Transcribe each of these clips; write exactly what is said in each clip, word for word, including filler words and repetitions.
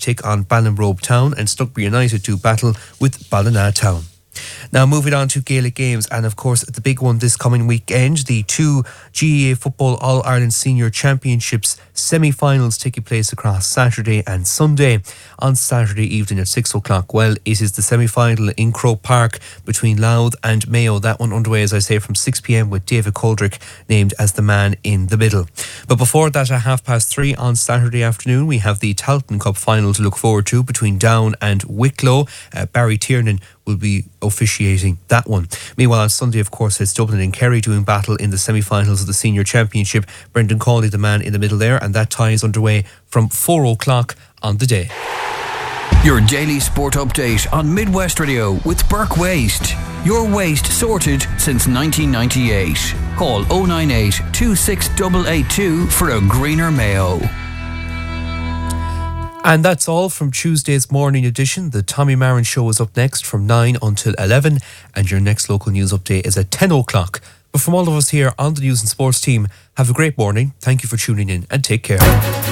take on Ballinrobe Town, and Slugby United do battle with Ballina Town. Now moving on to Gaelic games, and of course the big one this coming weekend, the two G A A Football All-Ireland Senior Championships semi-finals taking place across Saturday and Sunday. On Saturday evening at six o'clock, well, it is the semi-final in Croke Park between Louth and Mayo. That one underway, as I say, from six p.m. with David Coldrick named as the man in the middle. But before that, at half past three on Saturday afternoon, we have the Tailteann Cup final to look forward to between Down and Wicklow. Uh, Barry Tiernan will be officiating that one. Meanwhile, on Sunday, of course, it's Dublin and Kerry doing battle in the semi-finals of the Senior Championship. Brendan Cawley, the man in the middle there, and that tie is underway from four o'clock on the day. Your daily sport update on Midwest Radio with Burke Waste. Your waste sorted since nineteen ninety-eight. Call oh nine eight, two six eight eight two for a greener Mayo. And that's all from Tuesday's morning edition. The Tommy Marin Show is up next from nine until eleven, and your next local news update is at ten o'clock. But from all of us here on the News and Sports team, have a great morning. Thank you for tuning in and take care.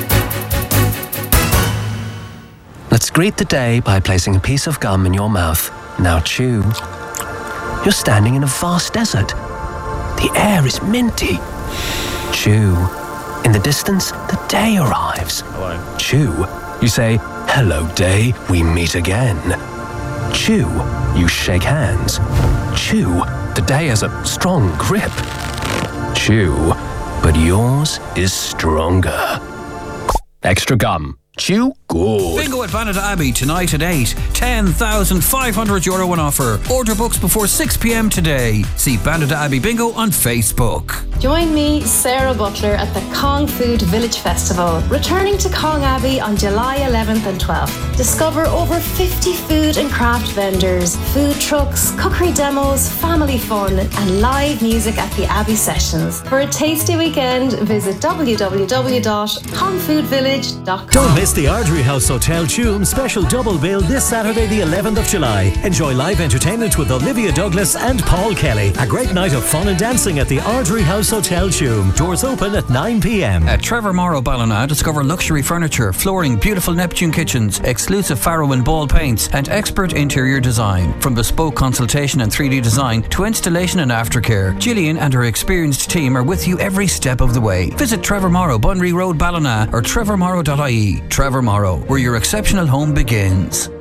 Let's greet the day by placing a piece of gum in your mouth. Now chew. You're standing in a vast desert. The air is minty. Chew. In the distance, the day arrives. Hello. Chew. You say, hello day, we meet again. Chew. You shake hands. Chew. The day has a strong grip. Chew. But yours is stronger. Extra gum. Chew good. Bingo at Banada Abbey tonight at eight. ten thousand five hundred euro on offer. Order books before six p.m. today. See Banada Abbey Bingo on Facebook. Join me, Sarah Butler, at the Kong Food Village Festival, returning to Kong Abbey on July eleventh and twelfth. Discover over fifty food and craft vendors, food trucks, cookery demos, family fun, and live music at the Abbey Sessions. For a tasty weekend, visit w w w dot kong food village dot com. Don't miss the Ardrey House Hotel Tuam special double bill this Saturday the eleventh of July. Enjoy live entertainment with Olivia Douglas and Paul Kelly. A great night of fun and dancing at the Ardrey House Hotel Tuam. Doors open at nine p.m. At Trevor Morrow Ballina, discover luxury furniture, flooring, beautiful Neptune kitchens, exclusive Farrow and Ball paints, and expert interior design. From bespoke consultation and three D design to installation and aftercare, Gillian and her experienced team are with you every step of the way. Visit Trevor Morrow, Bunry Road, Ballina, or trevor morrow dot I E. Trevor Morrow, where your exceptional home begins.